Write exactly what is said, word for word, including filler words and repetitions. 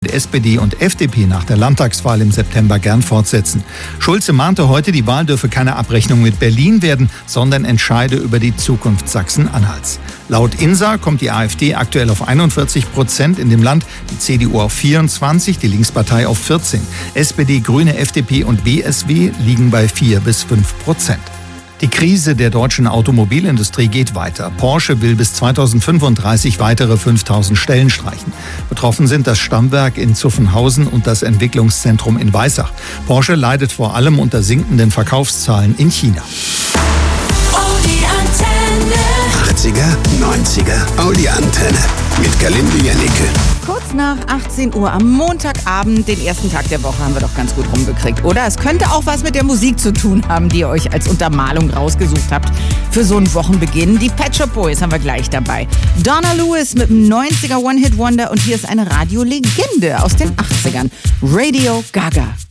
S P D und F D P nach der Landtagswahl im September gern fortsetzen. Schulze mahnte heute, die Wahl dürfe keine Abrechnung mit Berlin werden, sondern entscheide über die Zukunft Sachsen-Anhalts. Laut INSA kommt die AfD aktuell auf einundvierzig Prozent in dem Land, die C D U auf vierundzwanzig, die Linkspartei auf vierzehn. S P D, Grüne, F D P und B S W liegen bei vier bis fünf Prozent. Die Krise der deutschen Automobilindustrie geht weiter. Porsche will bis zweitausendfünfunddreißig weitere fünftausend Stellen streichen. Betroffen sind das Stammwerk in Zuffenhausen und das Entwicklungszentrum in Weissach. Porsche leidet vor allem unter sinkenden Verkaufszahlen in China. achtziger, neunziger Audi Antenne mit Galinde Janneke. Kurz nach achtzehn Uhr am Montagabend, den ersten Tag der Woche, haben wir doch ganz gut rumgekriegt, oder? Es könnte auch was mit der Musik zu tun haben, die ihr euch als Untermalung rausgesucht habt für so einen Wochenbeginn. Die Pet Shop Boys haben wir gleich dabei. Donna Lewis mit dem neunziger One-Hit-Wonder und hier ist eine Radiolegende aus den achtzigern. Radio Gaga.